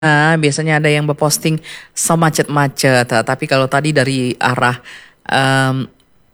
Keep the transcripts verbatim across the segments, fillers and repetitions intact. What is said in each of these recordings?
Nah, biasanya ada yang berposting semacet-macet, tapi kalau tadi dari arah um,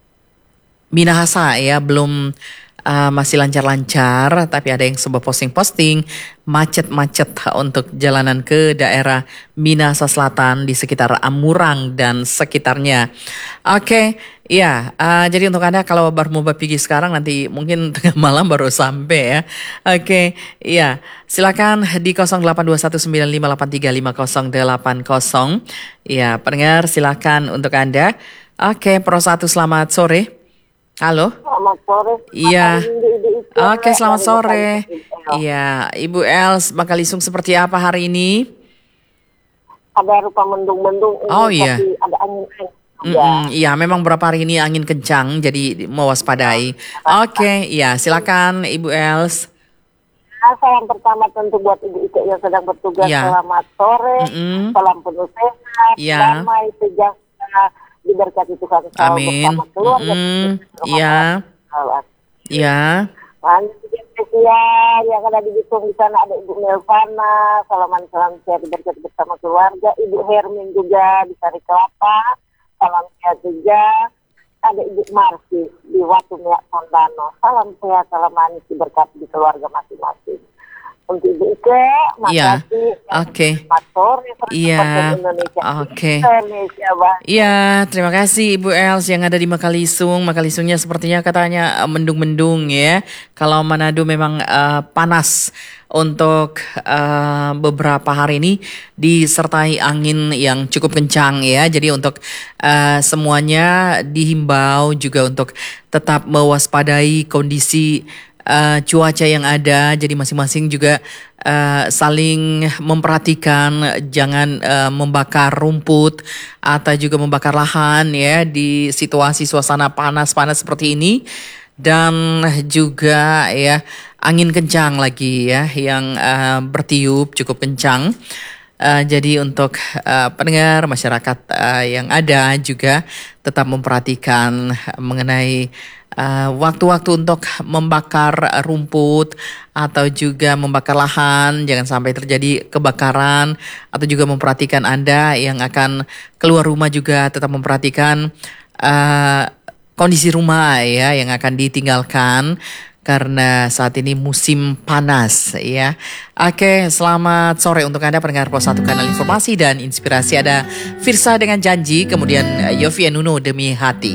Minahasa ya belum uh, masih lancar-lancar, tapi ada yang sebuah posting-posting macet-macet untuk jalanan ke daerah Minahasa Selatan di sekitar Amurang dan sekitarnya. Oke, ya, uh, jadi untuk Anda kalau baru mau pergi sekarang nanti mungkin tengah malam baru sampai ya. Oke, ya, silakan di nol delapan dua satu sembilan lima delapan tiga lima nol delapan nol. Ya, pendengar silakan untuk Anda. Oke, Pro satu selamat sore. Halo. Selamat sore. Iya. Oke, selamat sore. Iya, Ibu Els, Makalisung seperti apa hari ini? Ada rupa mendung-mendung. Oh iya. Ada angin. Mm-mm, iya, memang beberapa hari ini angin kencang, jadi mewaspadai. Oke, iya, silakan Ibu Els. Nah, salam pertama tentu buat ibu-ibu yang sedang bertugas. Ya. Selamat sore. Mm-mm. Salam penuh sehat, Ya. damai, sejahtera, diberkati Tuhan selalu Amin. bersama keluarga. Mm-mm. Iya. Iya. Lanjut spesial yang ada di Bitung di sana ada Ibu Melvana, salaman salam sehat diberkati bersama keluarga. Ibu Hermin juga di Sari Kelapa, salam sehat juga. Ada Ibu Marsi di Watu Miak Sondano, salam sehat, salam manis diberkati di keluarga masing-masing. Untuk Ibu Ike, Iya. makasih. Oke. Selamat sore. Iya. Indonesia. Oke. Indonesia, Bang. Iya, terima kasih Ibu Els yang ada di Makalisung. Makalisungnya sepertinya katanya uh, mendung-mendung ya. Kalau Manado memang uh, panas untuk uh, beberapa hari ini disertai angin yang cukup kencang ya. Jadi untuk uh, semuanya dihimbau juga untuk tetap mewaspadai kondisi Uh, cuaca yang ada, jadi masing-masing juga uh, saling memperhatikan, jangan uh, membakar rumput atau juga membakar lahan ya di situasi suasana panas-panas seperti ini, dan juga ya angin kencang lagi ya yang uh, bertiup cukup kencang. Uh, jadi untuk uh, pendengar masyarakat uh, yang ada juga tetap memperhatikan mengenai uh, waktu-waktu untuk membakar rumput atau juga membakar lahan, jangan sampai terjadi kebakaran, atau juga memperhatikan Anda yang akan keluar rumah juga tetap memperhatikan uh, kondisi rumah ya yang akan ditinggalkan. Karena saat ini musim panas ya. Oke, selamat sore untuk Anda pendengar Pos satu Kanal Informasi dan Inspirasi. Ada Firsa dengan Janji, kemudian Yofi Nuno Demi Hati.